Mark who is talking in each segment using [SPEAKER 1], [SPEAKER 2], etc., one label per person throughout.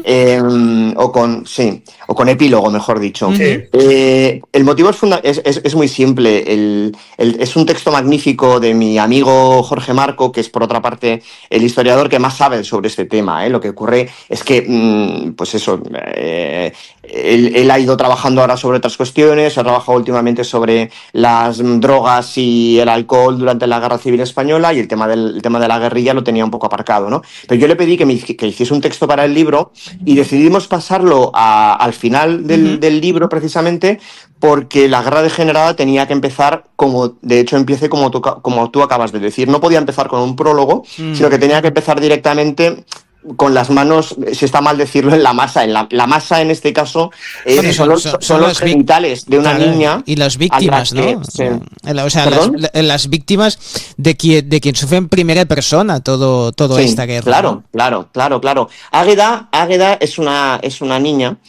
[SPEAKER 1] o con epílogo, mejor dicho.
[SPEAKER 2] Sí.
[SPEAKER 1] El motivo es muy simple. Es un texto magnífico de mi amigo Jorge Marco, que es, por otra parte, el historiador que más sabe sobre este tema, ¿eh? Lo que ocurre es que, pues eso, él ha ido trabajando ahora sobre otras cuestiones, ha trabajado últimamente sobre las drogas y el alcohol durante la Guerra Civil Española, y el tema de la guerrilla lo tenía un poco aparcado, ¿no? Pero yo le pedí que hiciese un texto para el libro y decidimos pasarlo al final del libro, precisamente porque la guerra degenerada tenía que empezar como, de hecho, empiece como tú acabas de decir. No podía empezar con un prólogo, sino que tenía que empezar directamente con las manos, si está mal decirlo, en la masa. La masa, en este caso, son los genitales de una niña.
[SPEAKER 2] Y las víctimas, ¿no? O sea, las víctimas de quien sufre en primera persona toda esta guerra.
[SPEAKER 1] Claro. Águeda es una niña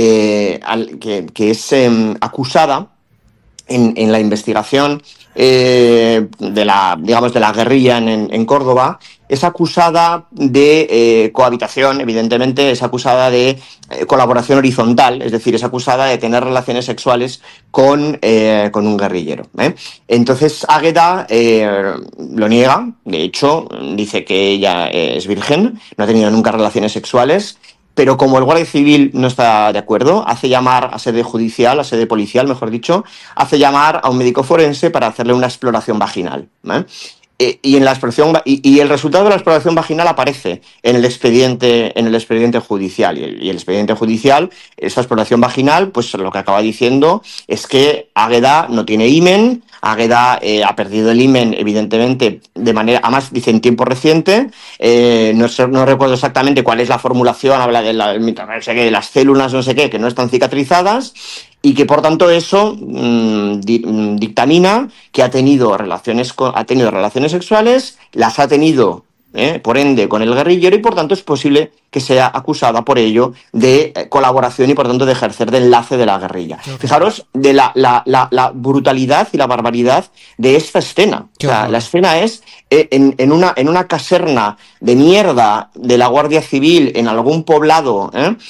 [SPEAKER 1] que es acusada en la investigación de la guerrilla en Córdoba. Es acusada de cohabitación, evidentemente, es acusada de colaboración horizontal, es decir, es acusada de tener relaciones sexuales con un guerrillero, ¿eh? Entonces Águeda lo niega, de hecho, dice que ella es virgen, no ha tenido nunca relaciones sexuales. Pero como el guardia civil no está de acuerdo, hace llamar a sede policial, mejor dicho, hace llamar a un médico forense para hacerle una exploración vaginal, ¿eh? Y el resultado de la exploración vaginal aparece en el expediente judicial. Y el expediente judicial, esa exploración vaginal, pues lo que acaba diciendo es que Águeda no tiene himen. Águeda ha perdido el himen, evidentemente, de manera, además dice en tiempo reciente. No recuerdo exactamente cuál es la formulación, habla de las células no sé qué, que no están cicatrizadas, y que por tanto eso dictamina que ha tenido relaciones sexuales, las ha tenido, por ende, con el guerrillero, y por tanto es posible que sea acusada por ello de colaboración y por tanto de ejercer de enlace de la guerrilla. Fijaros de la brutalidad y la barbaridad de esta escena. O sea, la escena es en una caserna de mierda de la Guardia Civil en algún poblado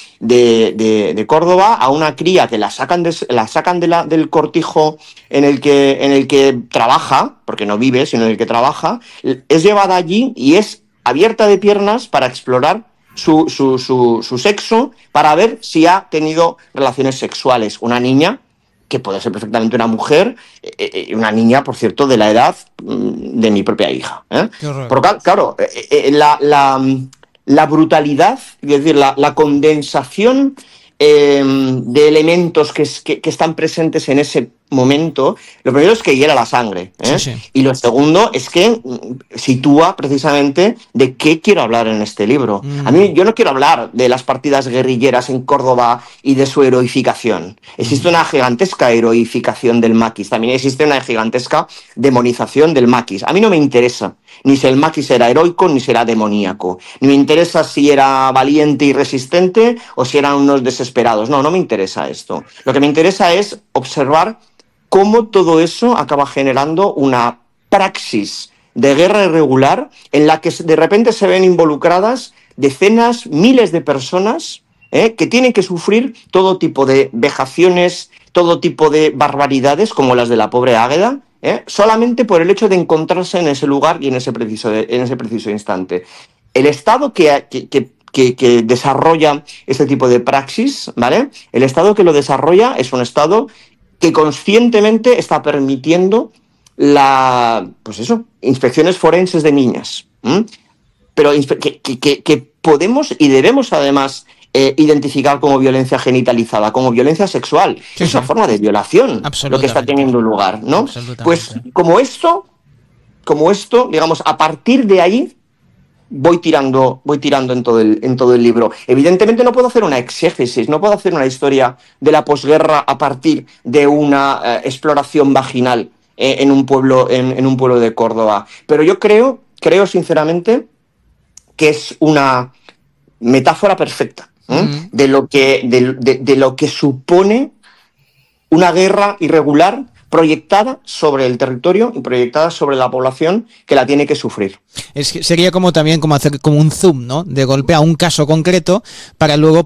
[SPEAKER 1] de Córdoba, a una cría que la sacan del cortijo en el que trabaja, porque no vive, sino en el que trabaja, es llevada allí y es abierta de piernas para explorar su sexo, para ver si ha tenido relaciones sexuales. Una niña que puede ser perfectamente una mujer, una niña, por cierto, de la edad de mi propia hija, ¿eh? Pero claro, la brutalidad, es decir, la condensación de elementos que están presentes en ese momento, lo primero es que hiela la sangre, ¿eh? Sí. Y lo segundo es que sitúa precisamente de qué quiero hablar en este libro. Yo no quiero hablar de las partidas guerrilleras en Córdoba y de su heroificación. Existe una gigantesca heroificación del maquis, también existe una gigantesca demonización del maquis. A mí no me interesa ni si el maquis era heroico ni si era demoníaco, ni me interesa si era valiente y resistente o si eran unos desesperados. No me interesa esto. Lo que me interesa es observar cómo todo eso acaba generando una praxis de guerra irregular en la que de repente se ven involucradas decenas, miles de personas que tienen que sufrir todo tipo de vejaciones, todo tipo de barbaridades, como las de la pobre Águeda, solamente por el hecho de encontrarse en ese lugar y en ese preciso instante. El Estado que desarrolla este tipo de praxis, ¿vale? El Estado que lo desarrolla es un Estado que conscientemente está permitiendo inspecciones forenses de niñas, pero que podemos y debemos además identificar como violencia genitalizada, como violencia sexual. Sí, es una forma de violación lo que está teniendo lugar, ¿no? Pues como esto, digamos, a partir de ahí voy tirando en todo el libro. Evidentemente no puedo hacer una exégesis, no puedo hacer una historia de la posguerra a partir de una exploración vaginal en un pueblo de Córdoba. Pero yo creo sinceramente que es una metáfora perfecta de lo que supone una guerra irregular proyectada sobre el territorio y proyectada sobre la población que la tiene que sufrir.
[SPEAKER 2] Sería como hacer como un zoom, ¿no? De golpe a un caso concreto para luego